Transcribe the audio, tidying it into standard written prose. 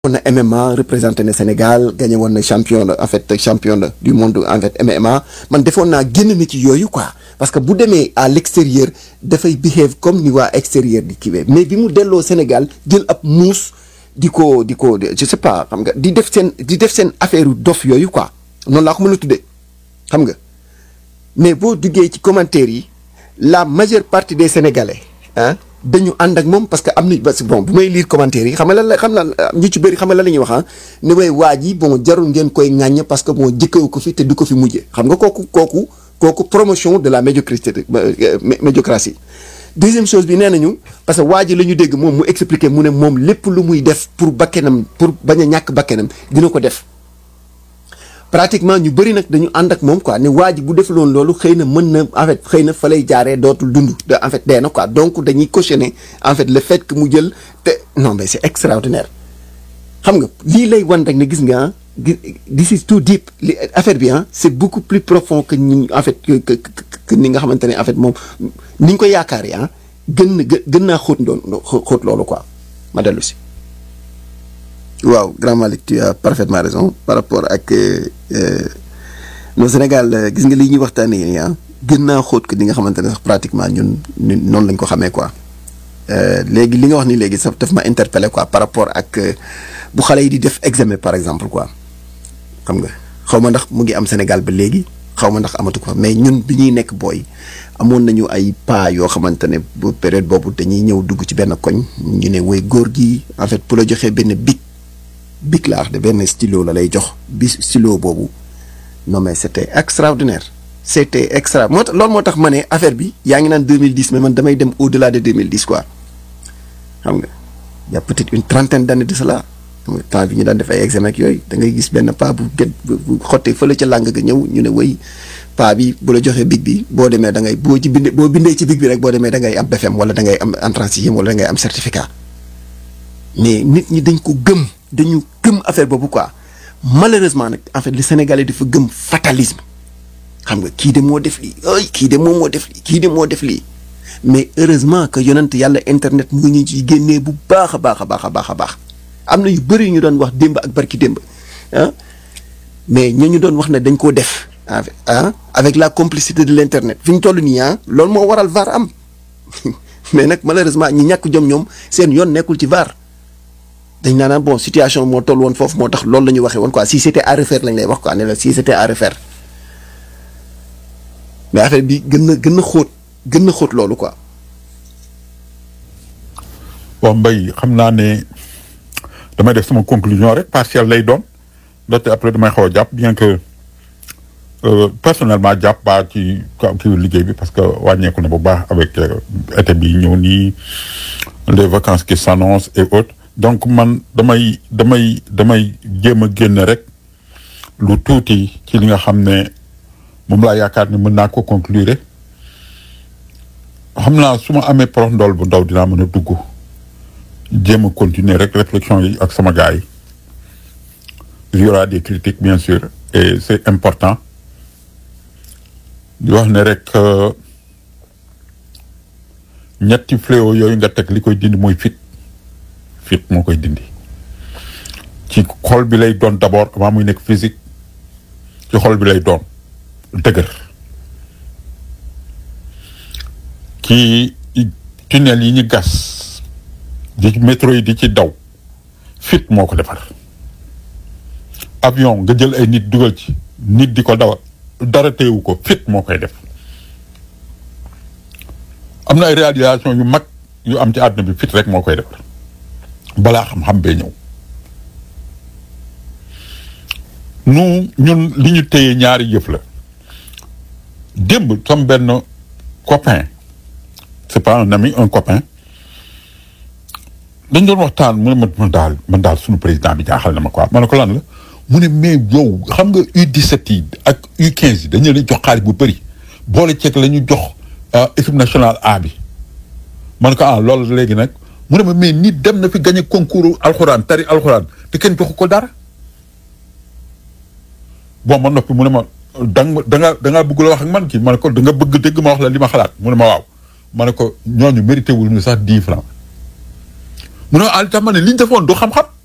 on a MMA représenté le Sénégal gagné woon na champion en fait champion du monde en fait MMA man defoon naa génn na ci yooyu quoi parce que bu demee à l'extérieur dafay behave comme ni waa extérieur di kiiwee mais bi mu delloo Sénégal jël ab muus di ko je sais pas xam nga di def seen affaire dof yooyu quoi noonu laa ko mën a tuddee xam nga mais boo duggee ci commentaire yi la majeure partie des Sénégalais ah dañu ànd ak moom parce que am na bon bu may lire commentaire yi xam nga lan la xam naa ñu ci bëri xam nga lan la ñuy wax ne way waa ji bon jarul ngeen koy ŋàññ parce que bon jëkkewu ko fi te du ko fi mujjee xam nga kooku promotion de la médiocratie deuxième chose bi nee nañu parce que waa ji la ñu dégg moom mu expliquer mu ne moom lépp lu muy def pour bakkenam pour bañ a ñàkk bakkenam dina ko def pratiquement ñu bëri nag dañu ànd ak moom quoi ne waa ji bu def loon loolu xëy na mën na en fait xëy na fa lay jaaree dootul dund en fait dee na quoi donc dañuy cautionner en fait le fait que mu jël te non mais c'est extraordinaire xam nga lii lay wan rek ne gis nga this is too deep li affaire bi c'est beaucoup plus profond que ñi en fait que ni nga xamante ne en fait moom ni ñu ko yaakaaree gën naa xóot loolu quoi ma dellu si. waaw grand Malick tu as parfaitement raison par rapport ak no Sénégal gis nga lii ñuy waxtaanee nii gën naa xóot que li nga xamante ne sax pratiquement ñun noonu lañ ko xamee quoi léegi li nga wax ni léegi sax daf ma interpellé quoi par rapport ak bu xale yi di def examen par exemple quoi xam nga xaw ma ndax mu ngi am Sénégal ba léegi xaw ma ndax amatu ko mais ñun bi ñuy nekk booy amoon nañu ay pas yoo xamante ne bu période boobu dañuy ñëw dugg ci benn koñ ñu ne woy góor gi en fait pour la joxee benn bic laa wax de benn stylo la lay jox bi stylo boobu non mais c'était extraordinaire moo tax loolu moo tax ma ne affaire bi yaa ngi naan 2010 mais man damay dem au-delà de 2010 quoi xam nga y a peut-être une trentaine d'années de cela temps bi ñu daan def ay examen ak yooyu da ngay gis benn paa bu xottee fële ca làng ga ñëw ñu ne way paa bi bu la joxee bic bi boo demee da ngay boo bindee ci bic bi rek boo demee da ngay am BFM wala da ngay am entrée en sixième wala da ngay am certificat mais nit ñi dañu gëm affaire boobu quoi malheureusement nag en fait le Sénégalais dafa gëm fatalisme xam nga kii de moo def lii kii de moom moo def lii kii de moo def lii mais heureusement que yonent yàlla internet mu ngi ñu ciy génnee bu baax a baax am na yu bëri yu ñu doon wax démb ak barki démb mais ñu doon wax ne dañ koo def avec la complicité de l'internet fi ñu toll nii loolu moo waral VAR am mais nag malheureusement ñi ñàkk jom ñoom seen yoon nekkul ci VAR dañ naan bon situation moo toll woon foofu moo tax loolu la ñu waxee woon quoi si c'était à refaire lañ lay wax quoi ne la si c'était à refaire mais affaire bi gën na xóot loolu quoi. bon Mbaye xam naa ne damay def sama conclusion rek partielle lay doon ndaxte après damay xaw a jàpp bien que personnellement jàpp baa ci liggéey bi parce que wàññeeku na bu baax avec été bi ñëw nii les vacances qui s'annoncent et autres. donc man damay jéem a génn rek lu tuuti ci li nga xam ne moom laa yaakaar ni mën naa ko conclure xam naa su ma amee prox ndool bu ndaw dinaa mën a dugg jéem a continuer rek réflexion yi ak sama gars yi il y aura des critiques bien sûr et c'est important di wax ne rek ñetti fléau yooyu nga teg li koy dindi mooy fit moo koy dindi ci xol bi lay doon d'abord avant muy nekk physique ci xol bi lay doon dëgër ci tunnel yi ñu gas di métro yi di ci daw fit moo ko defar avion nga jël ay nit dugal ci nit di ko dawal dara teewu ko fit moo koy def am na ay réalisation yu mag yu am ci àdduna bi fit rek moo koy defar balaa xam-xam bee ñëw ñun li ñu téye ñaari yëf la démb sama benn copain c'est pas un ami un copain dañ doon waxtaan mu ne man daal suñu président bi jaaxal na ma quoi ma ne ko lan la mu ne mais yow xam nga U17 yi ak U15 yi dañu leen jox xaalis bu bëri boole ceeg la ñu jox équipe nationale A bi ma ne ko loolu léegi nag mu ne ma mais nit dem na fi gagné concours alxuraan tari alxuraan te kenn joxu ko dara bon ma noppi mu ne ma da nga bëgg la wax ak man kii ma ne ko da nga bëgg dégg ma wax la li ma xalaat mu ne ma waaw ma ne ko ñooñu mérité wul ñu sax 10 francs mu ne tax ma ne li ñu defoon du xam-xam